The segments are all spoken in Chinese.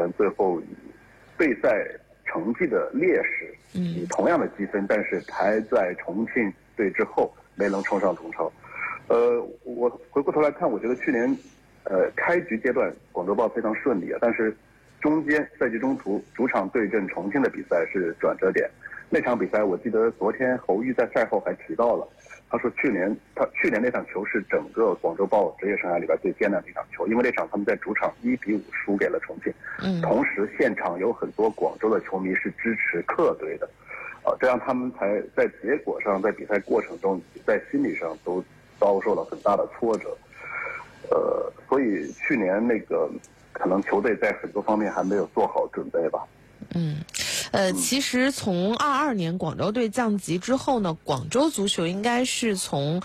年最后以对赛成绩的劣势，以同样的积分，但是还在重庆队之后没能冲上中超。我回过头来看，我觉得去年开局阶段广州豹非常顺利啊，但是中间赛季中途主场对阵重庆的比赛是转折点。那场比赛我记得昨天侯玉在赛后还提到了，他说去年那场球是整个广州豹职业生涯里边最艰难的一场球，因为那场他们在主场1-5输给了重庆，同时现场有很多广州的球迷是支持客队的，这样他们才在结果上，在比赛过程中，在心理上都遭受了很大的挫折，所以去年那个可能球队在很多方面还没有做好准备吧。 其实从22年广州队降级之后呢，广州足球应该是从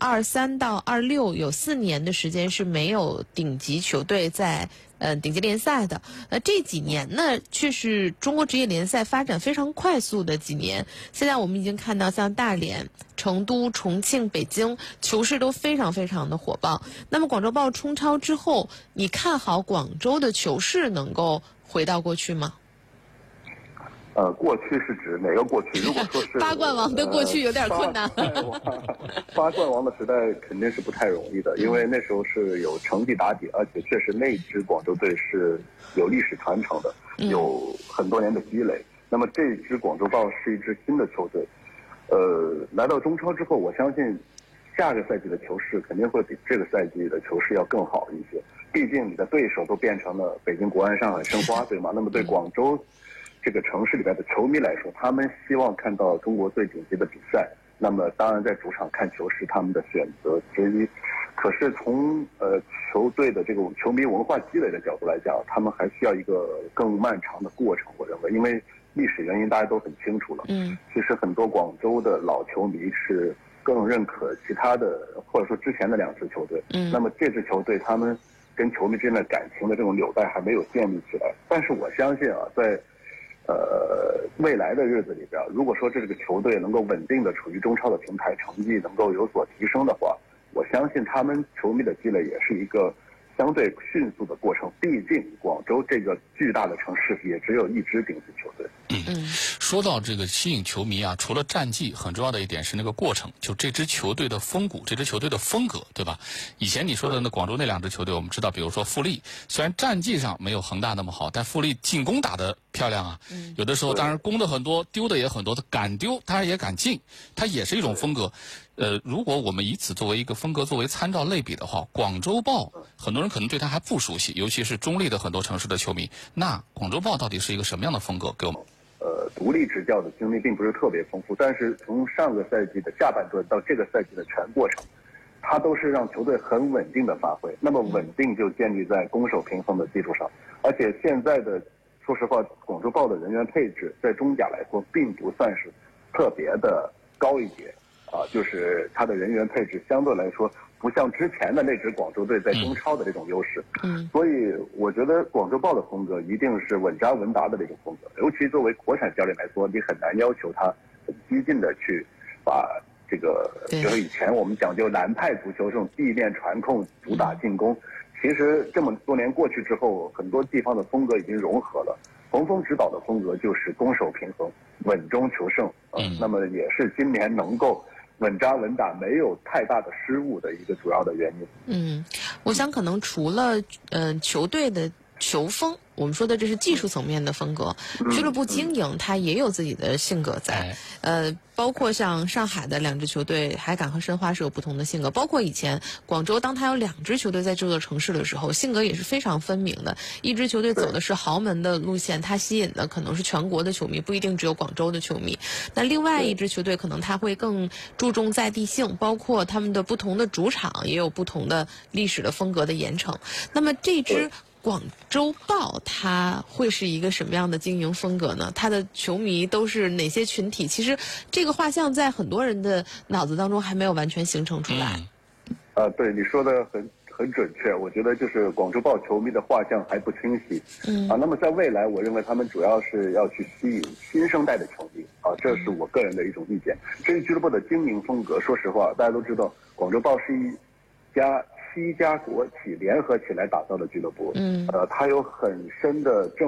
23到26有4年的时间是没有顶级球队在顶级联赛的。这几年呢，却是中国职业联赛发展非常快速的几年。现在我们已经看到像大连、成都、重庆、北京球市都非常非常的火爆。那么广州豹冲超之后，你看好广州的球市能够回到过去吗？ 过去是指哪个过去？如果说是八冠王的过去有点困难。 八冠王的时代肯定是不太容易的，因为那时候是有成绩打底，而且确实那支广州队是有历史传承的，有很多年的积累。那么这支广州豹是一支新的球队，来到中超之后，我相信下个赛季的球市肯定会比这个赛季的球市要更好一些。毕竟你的对手都变成了北京国安、上海申花，对吗？那么对广州这个城市里边的球迷来说，他们希望看到中国最顶级的比赛，那么当然在主场看球是他们的选择之一。可是从球队的这种球迷文化积累的角度来讲，他们还需要一个更漫长的过程，我认为，因为历史原因大家都很清楚了。其实很多广州的老球迷是更认可其他的，或者说之前的2支球队。那么这支球队他们跟球迷之间的感情的这种纽带还没有建立起来。但是我相信啊，在未来的日子里边，如果说这个球队能够稳定的处于中超的平台，成绩能够有所提升的话，我相信他们球迷的积累也是一个相对迅速的过程。毕竟广州这个巨大的城市也只有一支顶级球队。 说到这个吸引球迷啊，除了战绩，很重要的一点是那个过程，就这支球队的风骨，这支球队的风格，对吧？以前你说的那广州那2支球队，我们知道，比如说富力，虽然战绩上没有恒大那么好，但富力进攻打得漂亮啊。有的时候当然攻的很多，丢的也很多，他敢丢，当然也敢进，他也是一种风格。如果我们以此作为一个风格作为参照类比的话，广州豹很多人可能对他还不熟悉，尤其是中立的很多城市的球迷。那广州豹到底是一个什么样的风格？给我们独立执教的经历并不是特别丰富，但是从上个赛季的下半段到这个赛季的全过程，他都是让球队很稳定的发挥。那么稳定就建立在攻守平衡的基础上，而且现在的说实话，广州豹的人员配置在中甲来说并不算是特别的高一截啊，就是他的人员配置相对来说不像之前的那支广州队在中超的这种优势。所以我觉得广州豹的风格一定是稳扎稳打的这种风格，尤其作为国产教练来说，你很难要求他很激进的去把这个，比如以前我们讲究南派足球这种地面传控主打进攻，其实这么多年过去之后，很多地方的风格已经融合了。冯峰指导的风格就是攻守平衡、稳中求胜，那么也是今年能够稳扎稳打、没有太大的失误的一个主要的原因。 我想可能除了球队的球风，我们说的这是技术层面的风格，俱乐部经营它也有自己的性格在。包括像上海的2支球队，海港和申花是有不同的性格。包括以前广州，当它有2支球队在这座城市的时候，性格也是非常分明的。一支球队走的是豪门的路线，它吸引的可能是全国的球迷，不一定只有广州的球迷。那另外一支球队可能它会更注重在地性，包括他们的不同的主场也有不同的历史的风格的严惩。那么这支广州豹它会是一个什么样的经营风格呢？它的球迷都是哪些群体？其实这个画像在很多人的脑子当中还没有完全形成出来。 对，你说的很准确。我觉得就是广州豹球迷的画像还不清晰。那么在未来，我认为他们主要是要去吸引新生代的球迷啊，这是我个人的一种意见。至于俱乐部的经营风格，说实话，大家都知道，广州豹是一家7家国企联合起来打造的俱乐部，它有很深的